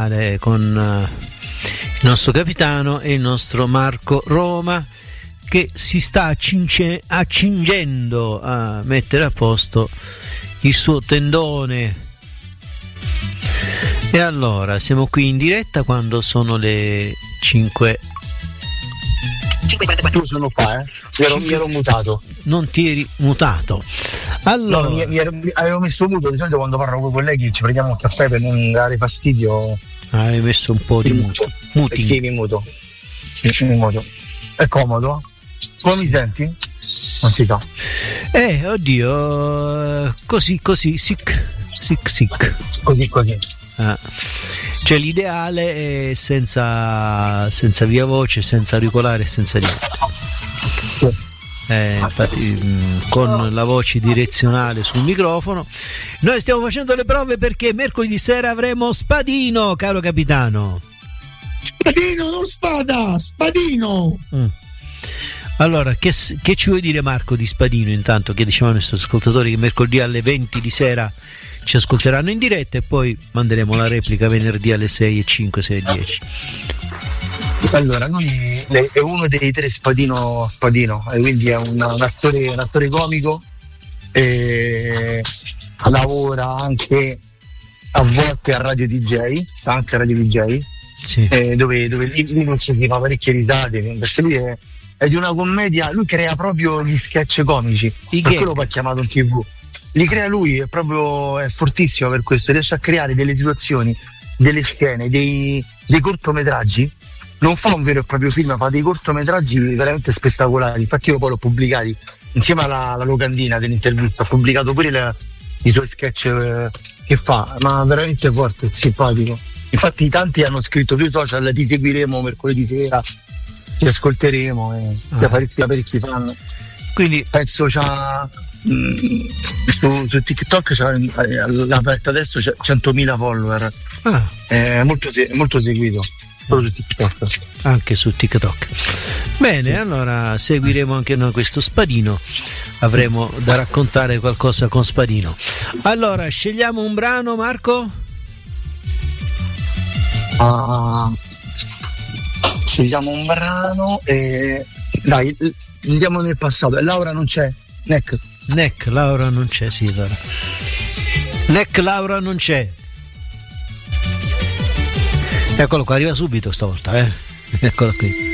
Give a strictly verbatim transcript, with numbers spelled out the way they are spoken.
con uh, il nostro capitano e il nostro Marco Roma, che si sta accinge- accingendo a mettere a posto il suo tendone. E allora siamo qui in diretta quando sono le cinque. Tu sono qua, eh? Mi ero, mi ero mutato. Non ti eri mutato. Allora, no, mi, mi, ero, mi avevo messo muto. Di solito quando parlo con i colleghi ci prendiamo un caffè per non dare fastidio. Hai messo un po' di muto. Muti. Eh sì, mi muto. Sì, mi muto. È comodo. Come mi senti? Non si sa. Eh, oddio, così, così, sic, sic, sic. Così, così. Ah. Cioè l'ideale è senza, senza via voce, senza auricolare e senza niente. Eh, infatti mh, con la voce direzionale sul microfono. Noi stiamo facendo le prove perché mercoledì sera avremo Spadino, caro capitano. Spadino, non spada, Spadino. Mm. Allora, che, che ci vuoi dire, Marco, di Spadino? Intanto, che dicevano i nostri ascoltatori che mercoledì alle venti di sera ci ascolteranno in diretta e poi manderemo la replica venerdì alle sei e cinque, sei e dieci. Allora, lui è uno dei tre Spadino Spadino, e quindi è un, un, attore, un attore comico, e lavora anche a volte a Radio D J, sta anche a Radio D J, sì. eh, dove, dove lì, lì non si fa parecchie risate, perché lui è, è di una commedia, lui crea proprio gli sketch comici, I per gag. quello poi chiamato in tv. Li crea lui, è proprio è fortissimo per questo, riesce a creare delle situazioni, delle scene, dei, dei cortometraggi. Non fa un vero e proprio film, fa dei cortometraggi veramente spettacolari. Infatti io poi l'ho pubblicati insieme alla, alla locandina dell'intervista, ho pubblicato pure le, i suoi sketch eh, che fa, ma veramente forte, simpatico. Infatti tanti hanno scritto sui social: ti seguiremo mercoledì sera, ti ascolteremo, e ah. parecchi, parecchi fan. Quindi penso c'ha mh, su, su TikTok c'ha, l'ha aperta adesso, c'è centomila follower. Ah. È molto, è molto seguito proprio su TikTok. Anche su TikTok. Bene, sì. Allora seguiremo anche noi questo Spadino, avremo da raccontare qualcosa con Spadino. Allora scegliamo un brano, Marco? Uh, scegliamo un brano e dai, andiamo nel passato. Laura non c'è. Neck. Neck, Laura non c'è, sì, allora. Neck, Laura non c'è. Eccolo qua, arriva subito stavolta, eh. Eccolo qui.